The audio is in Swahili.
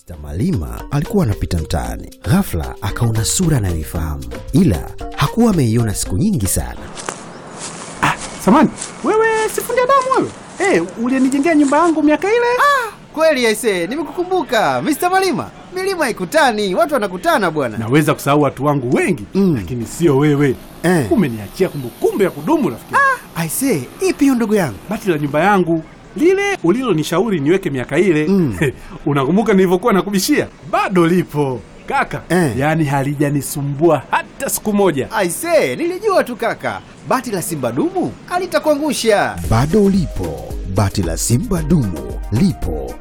Mr. Malima alikuwa anapita mtaani. Ghafla akaona sura anayoifahamu, ila hakuwa ameiona siku nyingi sana. Samani, wewe si fundi damu wewe? Ulinijengea nyumba yangu miaka ile? Kweli aisee, nimekukumbuka Mr. Malima. Milima haikutani, watu wanakutana bwana. Naweza kusahau watu wangu wengi, lakini sio wewe. Umeniachia kumbukumbu ya kudumu rafiki. Aisee, ipi hiyo ndugu yangu? Bati la nyumba yangu lile ulilonishauri niweke miaka ile. Unakumbuka nilivyokuwa nakubishia? Bado lipo kaka. Yaani halijanisumbua hata siku moja. Aisee, nilijua tu kaka. Bati la Simba dumu alitakuangusha. Bado lipo. Bati la Simba dumu lipo.